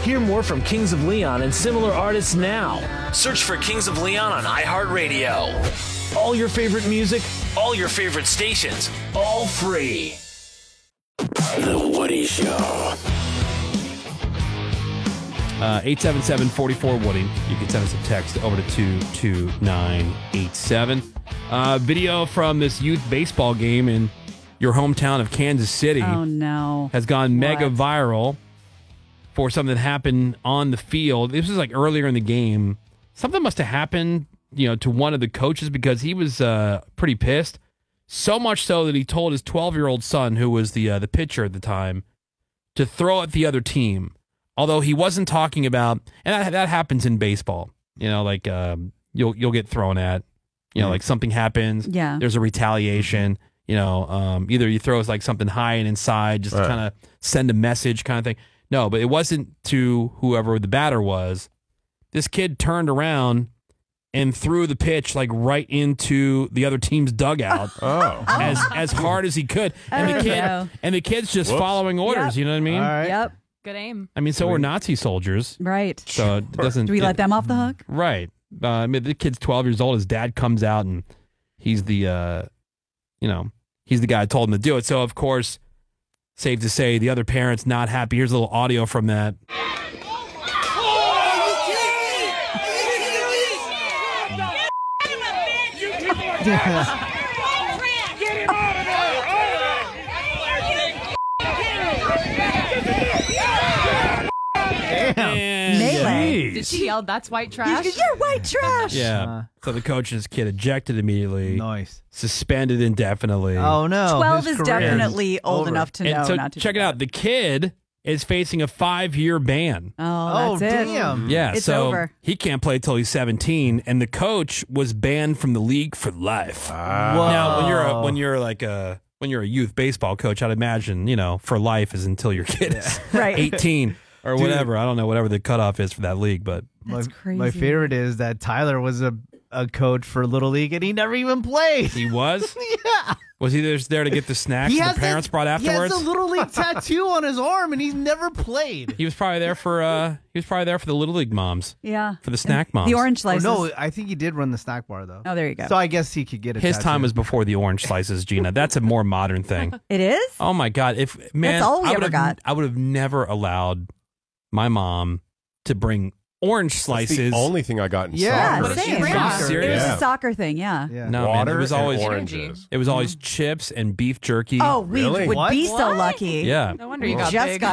Hear more from Kings of Leon and similar artists now. Search for Kings of Leon on iHeartRadio. All your favorite music, all your favorite stations, all free. The Woody Show. 877-44-WOODY. You can send us a text over to 22987. Video from this youth baseball game in your hometown of Kansas City. Oh, no. Has gone mega viral for something that happened on the field. This was like earlier in the game. Something must have happened, to one of the coaches because he was pretty pissed. So much so that he told his 12-year-old son, who was the pitcher at the time, to throw at the other team. Although he wasn't talking about, and that happens in baseball. You'll get thrown at. Like something happens. Yeah. There's a retaliation. Either you throw like something high and inside, just to kind of send a message, kind of thing. No, but it wasn't to whoever the batter was. This kid turned around and threw the pitch like right into the other team's dugout. As hard as he could, and the kid's just following orders. Yep. You know what I mean? All right. Yep. Good aim. I mean, so were Nazi soldiers. Right. So it doesn't. Do we let them off the hook? Right. The kid's 12 years old. His dad comes out and he's the, he's the guy who told him to do it. So of course, safe to say, the other parent's not happy. Here's a little audio from that. Melee. Did she yell, "That's white trash"? You're white trash. Yeah. So the coach and his kid ejected immediately. Nice. Suspended indefinitely. Oh, no. 12 His is career definitely old over. enough to know And so not to check do it out. The kid is facing a 5-year ban. Oh, that's it. damn. Yeah, It's so over. he can't play till he's 17, and the coach was banned from the league for life. Now, when you're a youth baseball coach, I'd imagine for life is until your kid is Right. 18 or whatever. I don't know whatever the cutoff is for that league, but That's crazy. My favorite is that Tyler was a coach for Little League, and he never even played. he was. Yeah. Was he just there to get the snacks the parents brought afterwards? He has a Little League tattoo on his arm, and he's never played. He was probably there for the Little League moms. Yeah. For the snack moms. The orange slices. No, I think he did run the snack bar, though. Oh, there you go. So I guess he could get it. His time was before the orange slices, Gina. That's a more modern thing. It is? Oh my God! That's all we I ever would've- got. I would have never allowed my mom to bring orange slices. That's the only thing I got in Yeah, soccer. same. Soccer. It Serious? was a soccer thing, yeah. No, Water man, it was always and oranges. It was always chips and beef jerky. Oh, we Really? would What? be so lucky. Yeah, No wonder you got Just big. got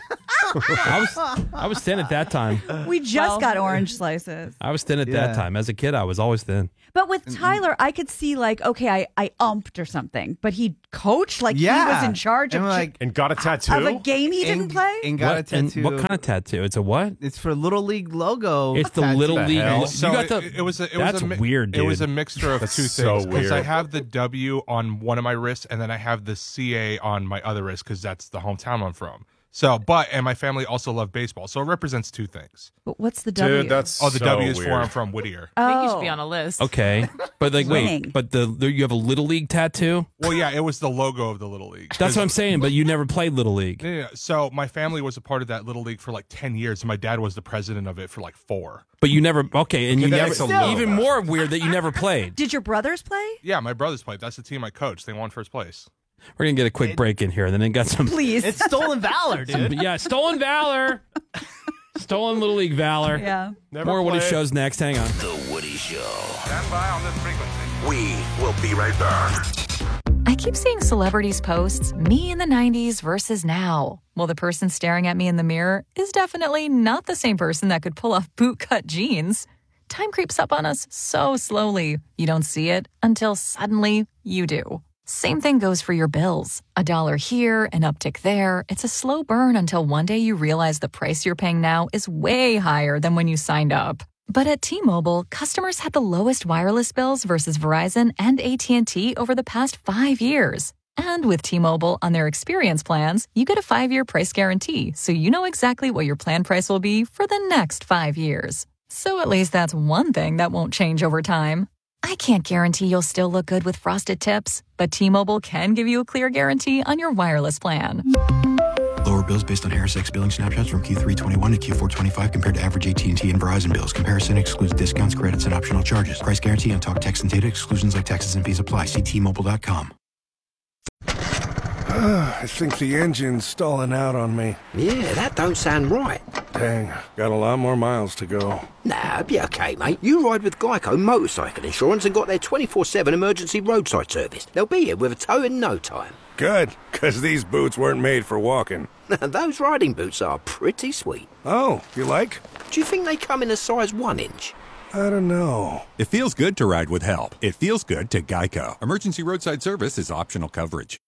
I was thin at that time. we just got orange slices. I was thin at that time. As a kid, I was always thin. But with Tyler, I could see okay, I umped or something, but he coached he was in charge of And got a tattoo? of a game he didn't play. And got a What? And tattoo. what kind of tattoo? It's a what? It's for Little League logo. It's the tattoo. Little League. hell? You So got the. it was that's weird, dude. It was a mixture of That's two so things because I weird. have the W on one of my wrists and then I have the CA on my other wrist because that's the hometown I'm from. So, and my family also love baseball, so it represents two things. But what's the W? Dude, that's Oh, the so W is weird. for I'm from Whittier. I think you should be on a list. Okay, but Winning. wait, but you have a Little League tattoo? Well, yeah, it was the logo of the Little League. That's what I'm saying. But you never played Little League. Yeah, so my family was a part of that Little League for 10 years, and my dad was the president of it for 4. But you never. Okay, and you never. that's a little Even bit. more weird that you never played. Did your brothers play? Yeah, my brothers played. That's the team I coached. They won first place. We're gonna get a quick break in here, and then they got some. Please. It's stolen valor, dude. Yeah, stolen valor. Stolen Little League valor. Yeah. Never More Woody played. shows next. Hang on. The Woody Show. Stand by on this frequency. We will be right back. I keep seeing celebrities posts, me in the 90s versus now. Well, the person staring at me in the mirror is definitely not the same person that could pull off bootcut jeans. Time creeps up on us so slowly. You don't see it until suddenly you do. Same thing goes for your bills. $1 here, an uptick there. It's a slow burn until one day you realize the price you're paying now is way higher than when you signed up. But at T-Mobile, customers had the lowest wireless bills versus Verizon and AT&T over the past 5 years. And with T-Mobile on their experience plans, you get a 5-year price guarantee, so you know exactly what your plan price will be for the next 5 years. So at least that's one thing that won't change over time. I can't guarantee you'll still look good with frosted tips, but T-Mobile can give you a clear guarantee on your wireless plan. Lower bills based on ErisX billing snapshots from Q3 21 to Q4 25 compared to average AT&T and Verizon bills. Comparison excludes discounts, credits, and optional charges. Price guarantee on talk, text, and data. Exclusions like taxes and fees apply. See T-Mobile.com. I think the engine's stalling out on me. Yeah, that don't sound right. Dang, got a lot more miles to go. Nah, it'll be okay, mate. You ride with Geico Motorcycle Insurance and got their 24/7 emergency roadside service. They'll be here with a tow in no time. Good, because these boots weren't made for walking. Those riding boots are pretty sweet. Oh, you like? Do you think they come in a size 1 inch? I don't know. It feels good to ride with help. It feels good to Geico. Emergency roadside service is optional coverage.